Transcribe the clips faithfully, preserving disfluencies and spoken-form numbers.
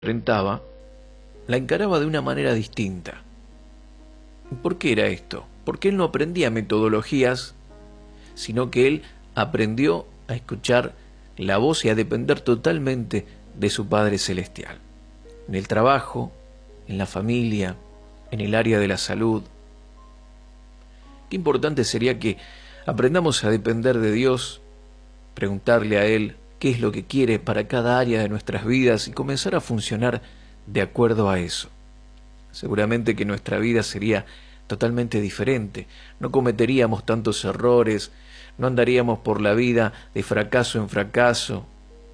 enfrentaba, la encaraba de una manera distinta. ¿Por qué era esto? Porque él no aprendía metodologías, sino que él aprendió a escuchar la voz y a depender totalmente de su Padre Celestial. En el trabajo, en la familia, en el área de la salud. Qué importante sería que aprendamos a depender de Dios, preguntarle a Él qué es lo que quiere para cada área de nuestras vidas y comenzar a funcionar de acuerdo a eso. Seguramente que nuestra vida sería totalmente diferente, no cometeríamos tantos errores, no andaríamos por la vida de fracaso en fracaso,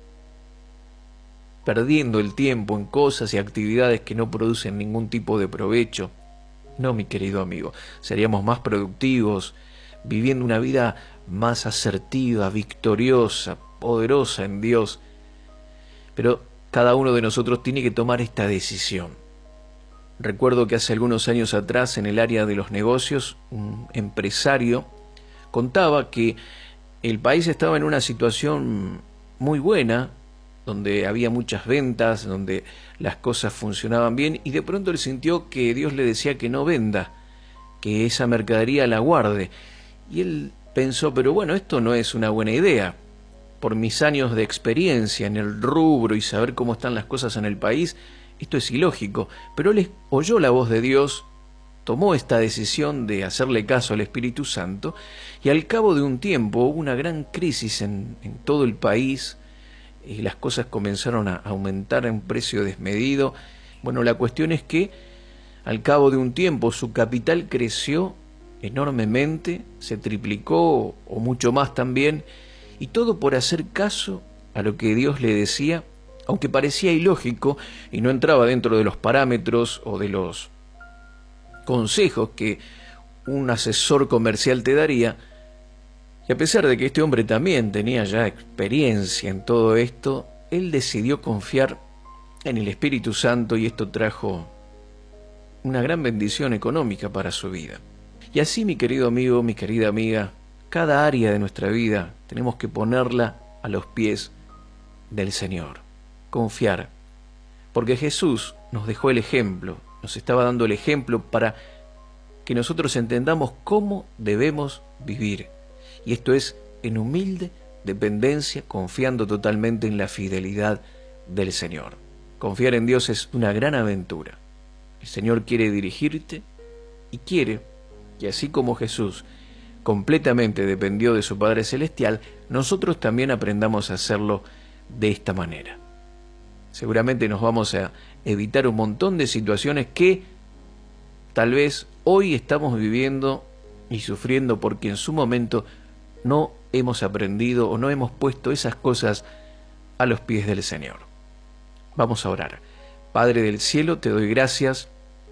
perdiendo el tiempo en cosas y actividades que no producen ningún tipo de provecho. No, mi querido amigo, seríamos más productivos, viviendo una vida más asertiva, victoriosa, poderosa en Dios. Pero cada uno de nosotros tiene que tomar esta decisión. Recuerdo que hace algunos años atrás, en el área de los negocios, un empresario contaba que el país estaba en una situación muy buena, donde había muchas ventas, donde las cosas funcionaban bien, y de pronto él sintió que Dios le decía que no venda, que esa mercadería la guarde. Y él pensó, pero bueno, esto no es una buena idea. Por mis años de experiencia en el rubro y saber cómo están las cosas en el país, esto es ilógico. Pero él oyó la voz de Dios, tomó esta decisión de hacerle caso al Espíritu Santo, y al cabo de un tiempo hubo una gran crisis en, en todo el país, y las cosas comenzaron a aumentar en precio desmedido. Bueno, la cuestión es que al cabo de un tiempo su capital creció enormemente, se triplicó o mucho más también, y todo por hacer caso a lo que Dios le decía, aunque parecía ilógico y no entraba dentro de los parámetros o de los consejos que un asesor comercial te daría. Y a pesar de que este hombre también tenía ya experiencia en todo esto, él decidió confiar en el Espíritu Santo, y esto trajo una gran bendición económica para su vida. Y así, mi querido amigo, mi querida amiga, cada área de nuestra vida tenemos que ponerla a los pies del Señor. Confiar. Porque Jesús nos dejó el ejemplo, nos estaba dando el ejemplo para que nosotros entendamos cómo debemos vivir. Y esto es en humilde dependencia, confiando totalmente en la fidelidad del Señor. Confiar en Dios es una gran aventura. El Señor quiere dirigirte y quiere que, así como Jesús completamente dependió de su Padre Celestial, nosotros también aprendamos a hacerlo de esta manera. Seguramente nos vamos a evitar un montón de situaciones que tal vez hoy estamos viviendo y sufriendo porque en su momento no hemos aprendido o no hemos puesto esas cosas a los pies del Señor. Vamos a orar. Padre del cielo, te doy gracias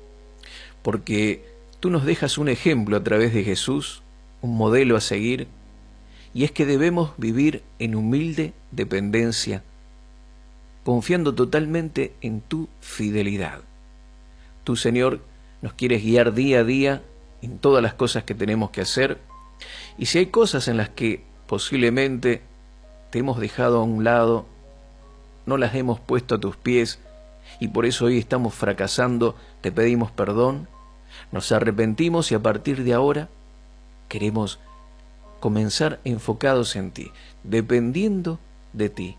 porque tú nos dejas un ejemplo a través de Jesús, un modelo a seguir, y es que debemos vivir en humilde dependencia, confiando totalmente en tu fidelidad. Tú, Señor, nos quieres guiar día a día en todas las cosas que tenemos que hacer, y si hay cosas en las que posiblemente te hemos dejado a un lado, no las hemos puesto a tus pies, y por eso hoy estamos fracasando, te pedimos perdón, nos arrepentimos y a partir de ahora queremos comenzar enfocados en ti, dependiendo de ti.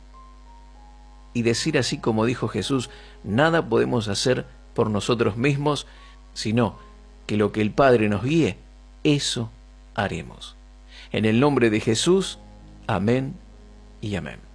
Y decir así como dijo Jesús, nada podemos hacer por nosotros mismos, sino que lo que el Padre nos guíe, eso haremos. En el nombre de Jesús, amén y amén.